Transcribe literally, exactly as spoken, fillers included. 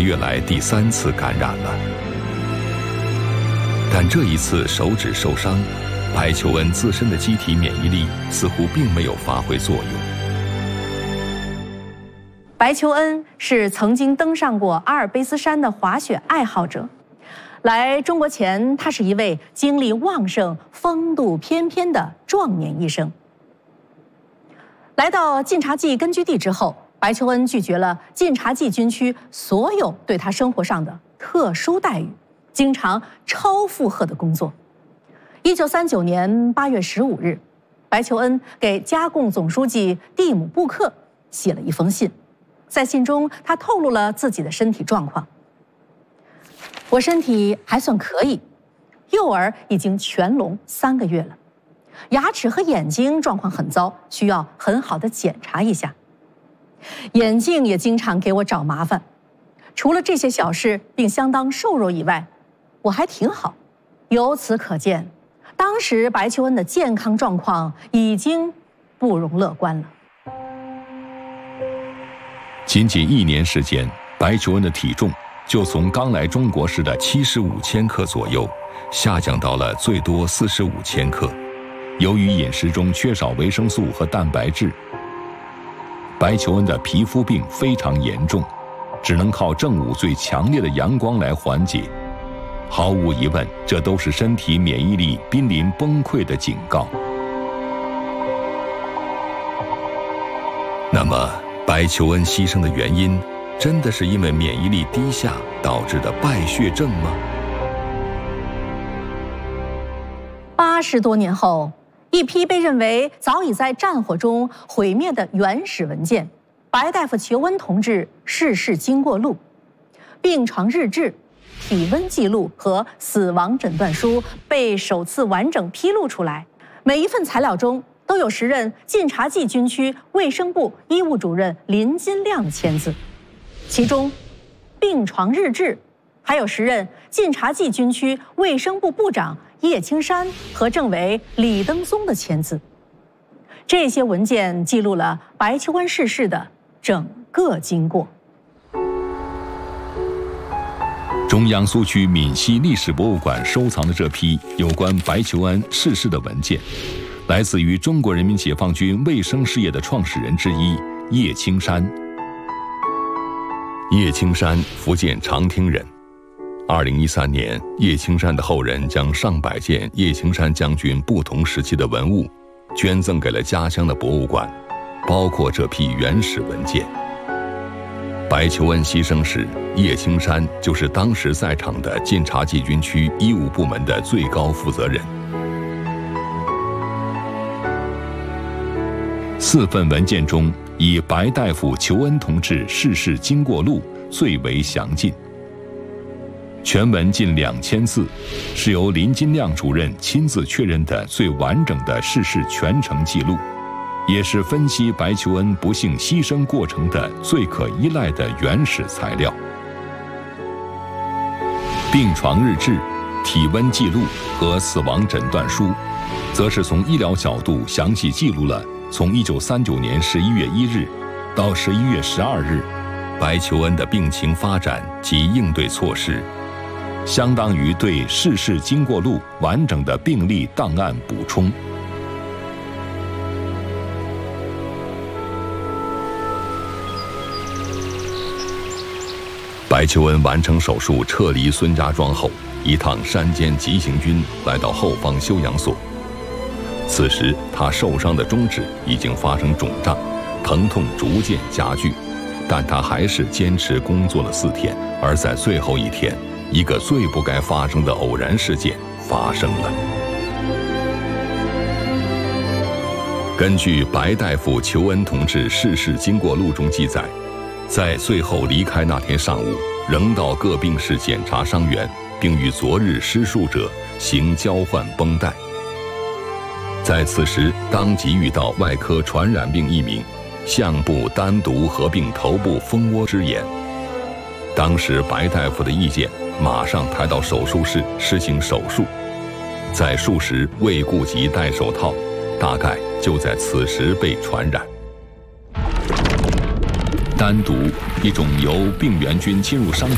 月来第三次感染了。但这一次手指受伤，白求恩自身的机体免疫力似乎并没有发挥作用。 白求恩是曾经登上过阿尔卑斯山的滑雪爱好者。来中国前，他是一位精力旺盛、风度翩翩的壮年医生。来到晋察冀根据地之后，白求恩拒绝了晋察冀军区所有对他生活上的特殊待遇，经常超负荷的工作。一九三九年八月十五日，白求恩给加贡总书记蒂姆布克写了一封信，在信中他透露了自己的身体状况。我身体还算可以，右耳已经全聋三个月了，牙齿和眼睛状况很糟，需要很好的检查一下。眼镜也经常给我找麻烦。除了这些小事，并相当瘦弱以外，我还挺好。由此可见，当时白求恩的健康状况已经不容乐观了。 仅仅一年时间，白求恩的体重就从刚来中国时的七十五千克左右，下降到了最多四十五千克。由于饮食中缺少维生素和蛋白质，白求恩的皮肤病非常严重，只能靠正午最强烈的阳光来缓解。毫无疑问，这都是身体免疫力濒临崩溃的警告。那么，白求恩牺牲的原因，真的是因为免疫力低下导致的败血症吗？ 八十多年后，一批被认为早已在战火中毁灭的原始文件《白大夫求恩同志逝世经过录》、病床日志、体温记录和死亡诊断书被首次完整披露出来。每一份材料中都有时任晋察冀军区卫生部医务主任林金亮的签字，其中病床日志还有时任晋察冀军区卫生部部长叶青山和政委李登松的签字。这些文件记录了白求恩逝世的整个经过。 中央苏区闽西历史博物馆收藏的这批有关白求恩逝世的文件，来自于中国人民解放军卫生事业的创始人之一叶青山。叶青山，福建长汀人。二零一三年，叶青山的后人将上百件叶青山将军不同时期的文物捐赠给了家乡的博物馆，包括这批原始文件。白求恩牺牲时，叶青山就是当时在场的晋察冀军区医务部门的最高负责人。四份文件中，以白大夫求恩同志逝世经过录最为详尽。全文近两千字，是由林金亮主任亲自确认的最完整的逝世全程记录，也是分析白求恩不幸牺牲过程的最可依赖的原始材料。病床日志、体温记录和死亡诊断书，则是从医疗角度详细记录了从一九三九年十一月一日到十一月十二日白求恩的病情发展及应对措施，相当于对逝世经过录完整的病历档案补充。白求恩完成手术撤离孙家庄后，一趟山间急行军来到后方休养所。此时他受伤的中指已经发生肿胀，疼痛逐渐加剧，但他还是坚持工作了四天。而在最后一天，一个最不该发生的偶然事件发生了。根据白大夫求恩同志逝世经过录中记载，在最后离开那天上午，仍到各病室检查伤员，并与昨日失术者行交换绷带。在此时，当即遇到外科传染病一名项部单独合并头部蜂窝之炎。当时白大夫的意见，马上抬到手术室施行手术。在术时未顾及戴手套，大概就在此时被传染。单独，一种由病原菌侵入伤